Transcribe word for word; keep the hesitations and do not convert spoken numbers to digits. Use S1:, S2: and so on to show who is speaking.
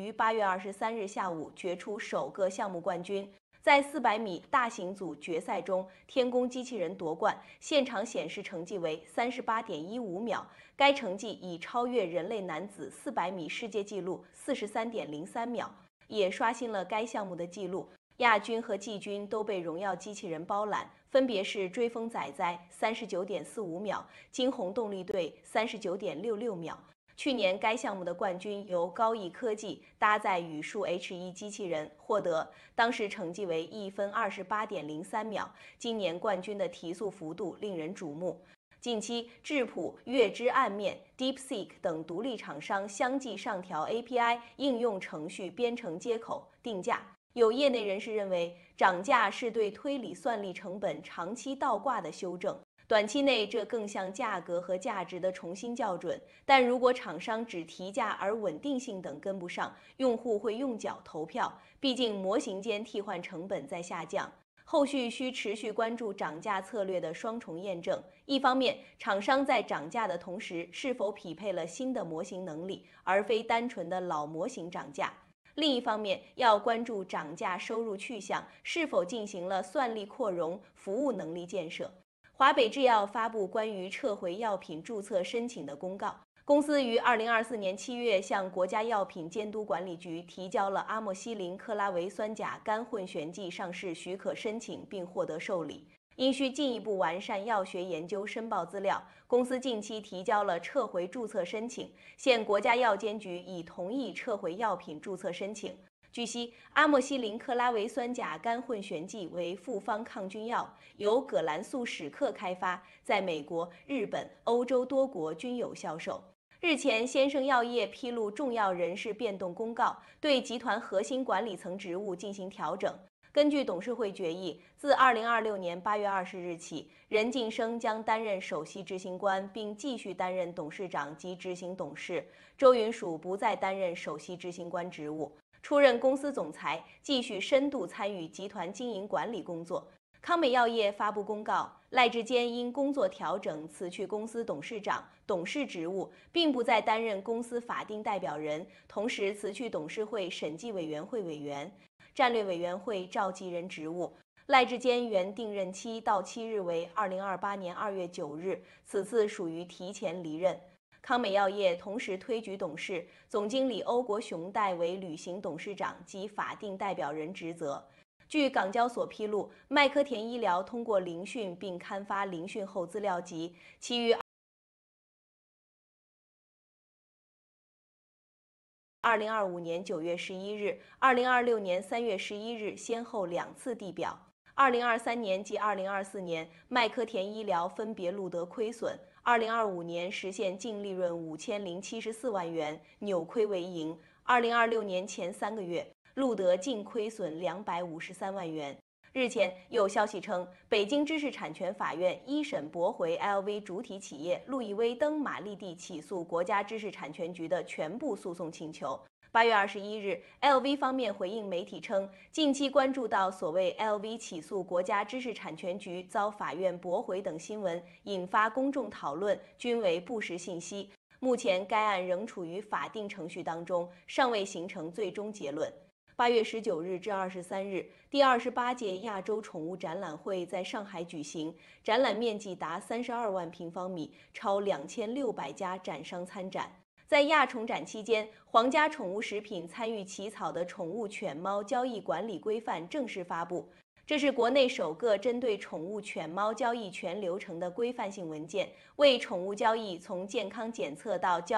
S1: 于八月二十三日下午决出首个项目冠军。在四百米大型组决赛中，天宫机器人夺冠，现场显示成绩为三十八点一五秒，该成绩已超越人类男子四百米世界纪录四十三点零三秒，也刷新了该项目的纪录。亚军和季军都被荣耀机器人包揽，分别是追风仔仔三十九点四五秒，惊鸿动力队三十九点六六秒。去年该项目的冠军由高毅科技搭载宇树 H 一 机器人获得，当时成绩为一分二十八点零三秒。今年冠军的提速幅度令人瞩目。近期，智谱、月之暗面、DeepSeek 等独立厂商相继上调 A P I 应用程序编程接口定价。有业内人士认为，涨价是对推理算力成本长期倒挂的修正，短期内这更像价格和价值的重新校准。但如果厂商只提价而稳定性等跟不上，用户会用脚投票，毕竟模型间替换成本在下降。后续需持续关注涨价策略的双重验证，一方面，厂商在涨价的同时是否匹配了新的模型能力，而非单纯的老模型涨价。另一方面，要关注涨价收入去向是否进行了算力扩容、服务能力建设。华北制药发布关于撤回药品注册申请的公告，公司于二零二四年七月向国家药品监督管理局提交了阿莫西林克拉维酸钾干混悬剂上市许可申请，并获得受理。因需进一步完善药学研究申报资料，公司近期提交了撤回注册申请，现国家药监局已同意撤回药品注册申请。据悉，阿莫西林克拉维酸钾干混悬剂为复方抗菌药，由葛兰素史克开发，在美国、日本、欧洲多国均有销售。日前，先生药业披露重要人事变动公告，对集团核心管理层职务进行调整。根据董事会决议，自二零二六年八月二十日起，任晋生将担任首席执行官，并继续担任董事长及执行董事；周云蜀不再担任首席执行官职务，出任公司总裁，继续深度参与集团经营管理工作。康美药业发布公告，赖志坚因工作调整辞去公司董事长、董事职务，并不再担任公司法定代表人，同时辞去董事会审计委员会委员、战略委员会召集人职务。赖志坚原定任期到期日为二零二八年二月九日，此次属于提前离任。康美药业同时推举董事、总经理欧国雄代为履行董事长及法定代表人职责。据港交所披露，麦科田医疗通过聆讯并刊发聆讯后资料集，其于二零二五年九月十一日、二零二六年三月十一日先后两次递表。二零二三年及二零二四年，麦科田医疗分别录得亏损。二零二五年实现净利润五千零七十四万元，扭亏为盈。二零二六年前三个月，录得净亏损两百五十三万元。日前有消息称，北京知识产权法院一审驳回 L V 主体企业路易威登玛丽地起诉国家知识产权局的全部诉讼请求。八月二十一日 ，L V 方面回应媒体称，近期关注到所谓 L V 起诉国家知识产权局遭法院驳回等新闻，引发公众讨论，均为不实信息。目前该案仍处于法定程序当中，尚未形成最终结论。八月十九日至二十三日，第二十八届亚洲宠物展览会在上海举行，展览面积达三十二万平方米，超两千六百家展商参展。在亚宠展期间，皇家宠物食品参与起草的宠物犬猫交易管理规范正式发布，这是国内首个针对宠物犬猫交易全流程的规范性文件，为宠物交易从健康检测到交